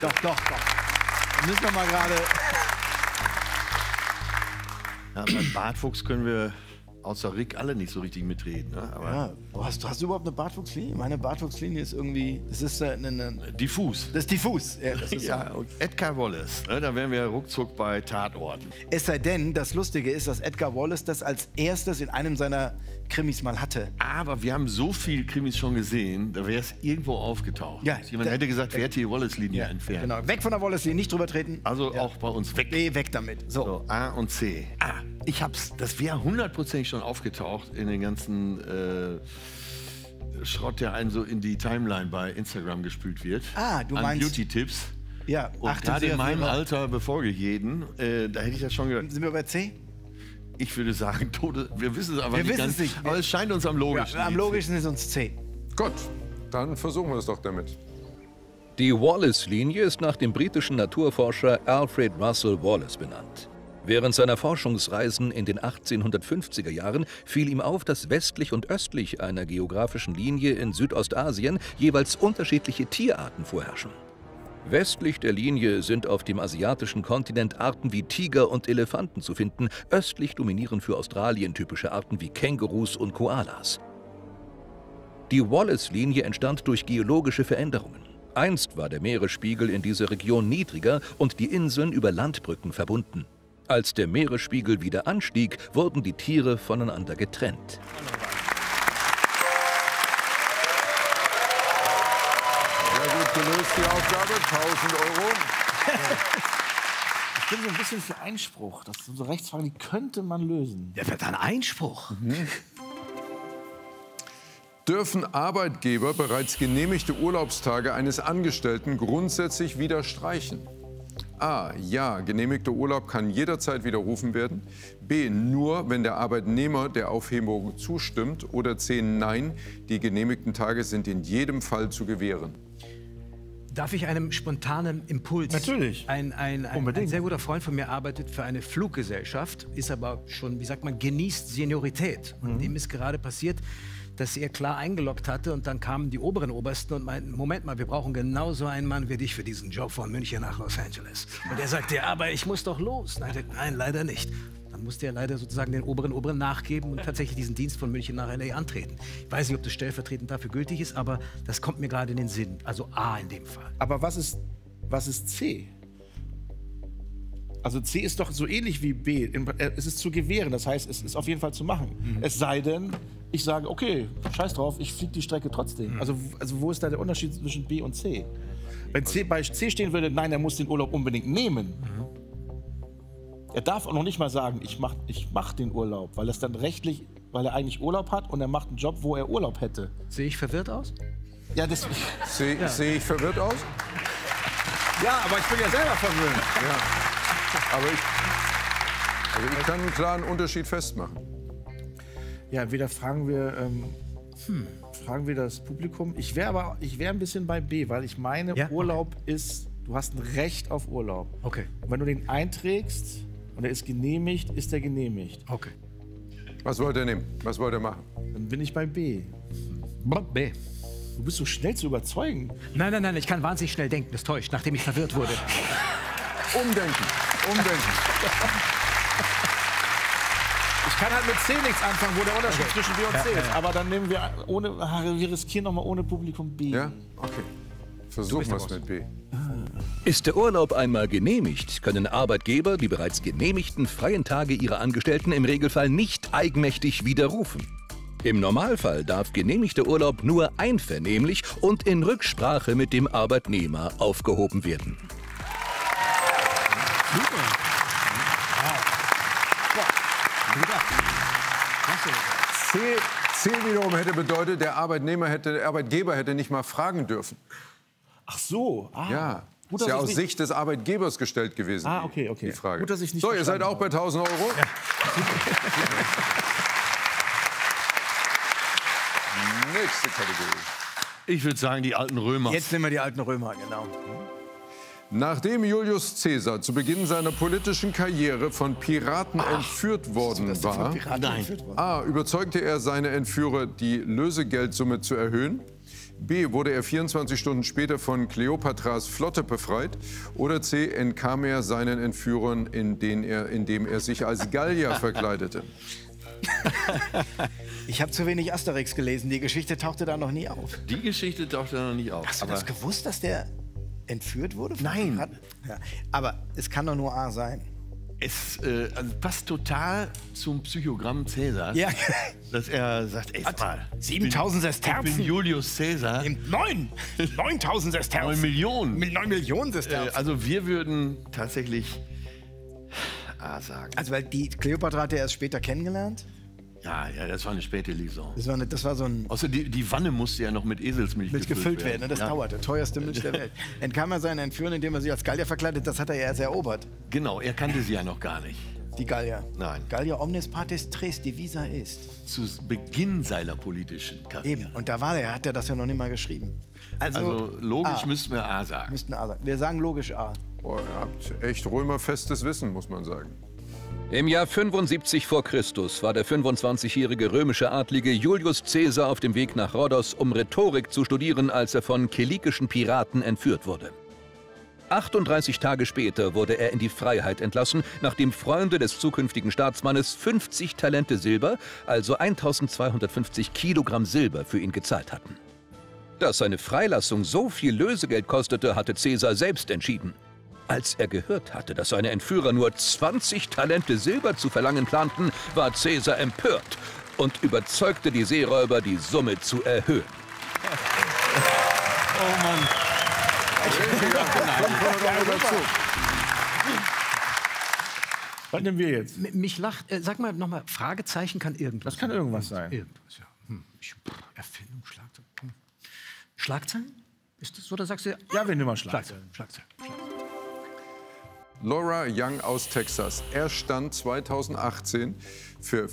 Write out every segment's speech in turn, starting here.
Doch. Da müssen wir mal gerade... Ja, beim Bartfuchs können wir außer Rick alle nicht so richtig mitreden. Ne? Aber Ja, hast du überhaupt eine Bartwuchslinie? Meine Bartwuchslinie ist irgendwie... Das ist diffus. Das ist diffus. Ja, das ist Ja, und Edgar Wallace, ne, da wären wir ruckzuck bei Tatorten. Es sei denn, das Lustige ist, dass Edgar Wallace das als erstes in einem seiner Krimis mal hatte. Aber wir haben so viel Krimis schon gesehen, da wäre es irgendwo aufgetaucht. Ja, jemand hätte gesagt, wer hat die Wallace-Linie entfernt? Genau, weg von der Wallace-Linie, nicht drüber treten. Also auch bei uns weg. Nee, weg damit. So, A und C. Ich hab's, das wäre hundertprozentig schon aufgetaucht in den ganzen Schrott, der einen so in die Timeline bei Instagram gespült wird. Du an meinst... Beauty-Tipps. Ja, Und gerade in meinem Alter, bevor jeden, da hätte ich das schon gehört. Sind wir bei C? Ich würde sagen, wir wissen es aber Wir nicht wissen ganz. es nicht. Aber es scheint uns am logischsten. Ja, am logischsten ist uns C. Gut, dann versuchen wir es doch damit. Die Wallace-Linie ist nach dem britischen Naturforscher Alfred Russel Wallace benannt. Während seiner Forschungsreisen in den 1850er Jahren fiel ihm auf, dass westlich und östlich einer geografischen Linie in Südostasien jeweils unterschiedliche Tierarten vorherrschen. Westlich der Linie sind auf dem asiatischen Kontinent Arten wie Tiger und Elefanten zu finden, östlich dominieren für Australien typische Arten wie Kängurus und Koalas. Die Wallace-Linie entstand durch geologische Veränderungen. Einst war der Meeresspiegel in dieser Region niedriger und die Inseln über Landbrücken verbunden. Als der Meeresspiegel wieder anstieg, wurden die Tiere voneinander getrennt. Sehr gut gelöst, die Aufgabe. 1000 Euro. Ich bin so ein bisschen für Einspruch. Das sind so Rechtsfragen, die könnte man lösen. Ja, dann Einspruch. Dürfen Arbeitgeber bereits genehmigte Urlaubstage eines Angestellten grundsätzlich wieder streichen? A. Ja, genehmigter Urlaub kann jederzeit widerrufen werden. B. Nur, wenn der Arbeitnehmer der Aufhebung zustimmt. Oder C. Nein, die genehmigten Tage sind in jedem Fall zu gewähren. Darf ich einem spontanen Impuls? Natürlich. Ein sehr guter Freund von mir arbeitet für eine Fluggesellschaft, ist aber schon, wie sagt man, genießt Seniorität. Und dem ist gerade passiert, dass er klar eingeloggt hatte und dann kamen die oberen Obersten und meinten, Moment mal, wir brauchen genauso einen Mann wie dich für diesen Job von München nach Los Angeles. Und er sagte, ja, aber ich muss doch los. Nein, leider nicht. Dann musste er leider sozusagen den oberen nachgeben und tatsächlich diesen Dienst von München nach LA antreten. Ich weiß nicht, ob das stellvertretend dafür gültig ist, aber das kommt mir gerade in den Sinn. Also A in dem Fall. Aber was ist C? Also C ist doch so ähnlich wie B. Es ist zu gewähren, das heißt, es ist auf jeden Fall zu machen. Es sei denn, ich sage, okay, scheiß drauf, ich fliege die Strecke trotzdem. Also wo ist da der Unterschied zwischen B und C? Wenn bei C stehen würde, nein, er muss den Urlaub unbedingt nehmen. Er darf auch noch nicht mal sagen, ich mach den Urlaub, weil er eigentlich Urlaub hat und er macht einen Job, wo er Urlaub hätte. Sehe ich verwirrt aus? Ja, das... Sehe ich verwirrt aus? Ja, aber ich bin ja selber verwirrt. Ja. Aber ich kann einen klaren Unterschied festmachen. Ja, entweder fragen wir das Publikum. Ich wäre ein bisschen bei B, weil ich meine, Ja? Urlaub ist, du hast ein Recht auf Urlaub. Okay. Und wenn du den einträgst und er ist genehmigt, ist er genehmigt. Okay. Was wollt ihr nehmen? Was wollt ihr machen? Dann bin ich bei B. B. Du bist so schnell zu überzeugen. Nein, ich kann wahnsinnig schnell denken. Das täuscht, nachdem ich verwirrt wurde. Umdenken. Ich kann halt mit C nichts anfangen, wo der Unterschied zwischen B und C ist. Aber dann nehmen wir wir riskieren noch mal ohne Publikum B. Ja? Okay. Versuchen wir es mit B. Ist der Urlaub einmal genehmigt, können Arbeitgeber die bereits genehmigten freien Tage ihrer Angestellten im Regelfall nicht eigenmächtig widerrufen. Im Normalfall darf genehmigter Urlaub nur einvernehmlich und in Rücksprache mit dem Arbeitnehmer aufgehoben werden. C wiederum hätte bedeutet, der Arbeitgeber hätte nicht mal fragen dürfen. Ach so. Ja. Gut, Ist ja dass aus ich Sicht des Arbeitgebers gestellt gewesen, okay. die Frage. Gut, dass ich nicht so, ihr seid verstanden auch bei 1000 Euro? Ja. Nächste Kategorie. Ich würde sagen, die alten Römer. Jetzt nehmen wir die alten Römer, genau. Nachdem Julius Caesar zu Beginn seiner politischen Karriere von Piraten entführt worden war, A. überzeugte er seine Entführer, die Lösegeldsumme zu erhöhen, B. Wurde er 24 Stunden später von Kleopatras Flotte befreit? Oder C. Entkam er seinen Entführern, indem er sich als Gallier verkleidete? Ich habe zu wenig Asterix gelesen. Die Geschichte tauchte da noch nie auf. Die Geschichte tauchte da noch nie auf. Hast du das gewusst, dass der entführt wurde? Nein. Ja. Aber es kann doch nur A sein. Es also passt total zum Psychogramm Cäsars, Ja. dass er sagt, ey, mal, 7000 ich Sesterzen. bin Julius Caesar. 9000 Sesterzen. 9 Millionen. Mit 9 Millionen Sesterzen. Also wir würden tatsächlich A sagen. Also, weil die Kleopatra hat er erst später kennengelernt. Ja, das war eine späte Liaison. Das war so ein Außer die Wanne musste ja noch mit Eselsmilch gefüllt werden. Ne? Das dauert. Der teuerste Milch der Welt. Entkam er seinen Entführern, indem er sich als Gallier verkleidet. Das hat er ja erst erobert. Genau, er kannte sie ja noch gar nicht. Die Gallier. Nein. Gallier omnis partes tres, divisa ist. Zu Beginn seiner politischen Karriere. Eben. Und da hat er das ja noch nicht mal geschrieben. Also logisch A. müssten wir A sagen. Müssten A sagen. Wir sagen logisch A. Boah, ihr habt echt römerfestes Wissen, muss man sagen. Im Jahr 75 vor Christus war der 25-jährige römische Adlige Julius Caesar auf dem Weg nach Rhodos, um Rhetorik zu studieren, als er von kilikischen Piraten entführt wurde. 38 Tage später wurde er in die Freiheit entlassen, nachdem Freunde des zukünftigen Staatsmannes 50 Talente Silber, also 1250 Kilogramm Silber, für ihn gezahlt hatten. Dass seine Freilassung so viel Lösegeld kostete, hatte Caesar selbst entschieden. Als er gehört hatte, dass seine Entführer nur 20 Talente Silber zu verlangen planten, war Caesar empört und überzeugte die Seeräuber, die Summe zu erhöhen. Oh Mann. Was nehmen wir jetzt? Mich lacht, sag mal nochmal, Fragezeichen kann irgendwas. Das kann irgendwas sein. Irgendwas, ja. Erfindung, Schlagzeilen. Schlagzeilen? Ist das so, oder sagst du? Ja, wir nehmen mal Schlagzeilen. Schlagzeilen. Laura Young aus Texas. Er stand 2018 für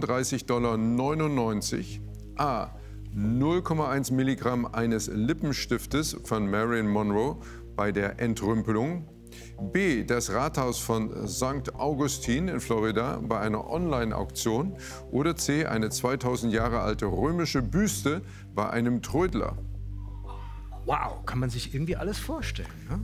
$34,99 A. 0,1 Milligramm eines Lippenstiftes von Marilyn Monroe bei der Entrümpelung. B. Das Rathaus von St. Augustin in Florida bei einer Online-Auktion. Oder C. Eine 2000 Jahre alte römische Büste bei einem Trödler. Wow, kann man sich irgendwie alles vorstellen. Ne?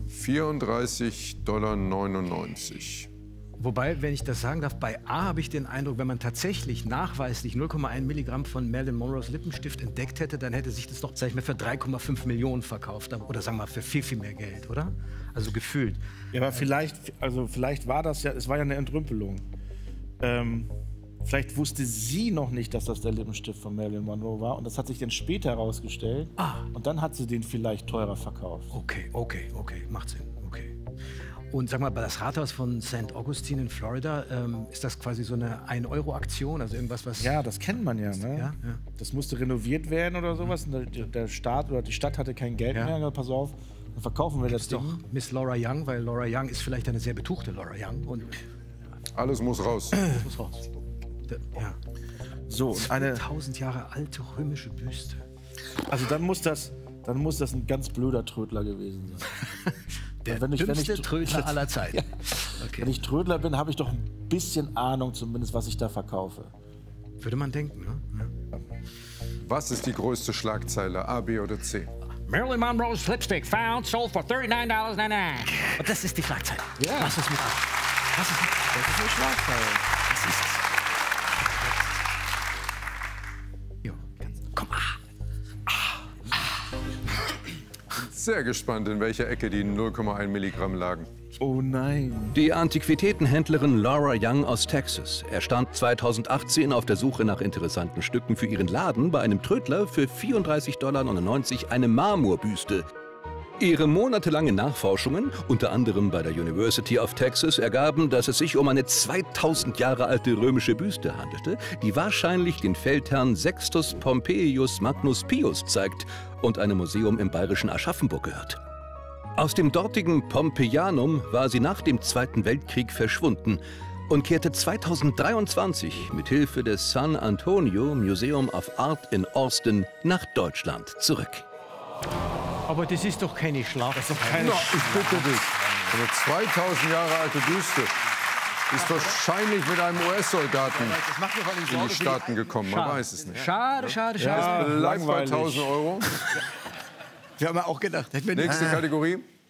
$34,99. Wobei, wenn ich das sagen darf, bei A habe ich den Eindruck, wenn man tatsächlich nachweislich 0,1 Milligramm von Marilyn Monroes Lippenstift entdeckt hätte, dann hätte sich das doch, sag ich mal, für 3,5 Millionen verkauft. Oder sagen wir mal, für viel, viel mehr Geld, oder? Also gefühlt. Ja, aber vielleicht war das ja, es war ja eine Entrümpelung. Vielleicht wusste sie noch nicht, dass das der Lippenstift von Marilyn Monroe war. Und das hat sich dann später herausgestellt. Und dann hat sie den vielleicht teurer verkauft. Okay, macht Sinn, okay. Und sag mal, bei das Rathaus von St. Augustine in Florida, ist das quasi so eine 1-Euro-Aktion? Also irgendwas, was... Ja, das kennt man ja, ne? Ja. Das musste renoviert werden oder sowas. Und der Staat oder die Stadt hatte kein Geld mehr. Pass auf, dann verkaufen wir das Doch Ding. Miss Laura Young, weil Laura Young ist vielleicht eine sehr betuchte Laura Young. Und Alles muss raus. das muss raus. Ja. So, und eine... 1000 Jahre alte römische Büste. Also dann muss das ein ganz blöder Trödler gewesen sein. Der wenn ich Trödler aller Zeiten. Ja. Okay. Wenn ich Trödler bin, habe ich doch ein bisschen Ahnung zumindest, was ich da verkaufe. Würde man denken, ne? Ja. Was ist die größte Schlagzeile, A, B oder C? Marilyn Monroe's lipstick found, sold for $39.99. Und das ist die Schlagzeile. Ja. Was ist mit Das ist eine Schlagzeile. Jo, komm, Sehr gespannt, in welcher Ecke die 0,1 Milligramm lagen. Oh nein. Die Antiquitätenhändlerin Laura Young aus Texas erstand 2018 auf der Suche nach interessanten Stücken für ihren Laden bei einem Trödler für $34,99 eine Marmorbüste. Ihre monatelangen Nachforschungen, unter anderem bei der University of Texas, ergaben, dass es sich um eine 2000 Jahre alte römische Büste handelte, die wahrscheinlich den Feldherrn Sextus Pompeius Magnus Pius zeigt und einem Museum im bayerischen Aschaffenburg gehört. Aus dem dortigen Pompeianum war sie nach dem Zweiten Weltkrieg verschwunden und kehrte 2023 mit Hilfe des San Antonio Museum of Art in Austin nach Deutschland zurück. aber das ist doch keine Schlagzeile. Ich bitte dich. Eine 2000 Jahre alte Büste ist wahrscheinlich mit einem US-Soldaten in die Staaten gekommen. Man weiß es nicht. Schade. Bleibt bei 1000 Euro. Wir haben auch gedacht. Nächste Kategorie.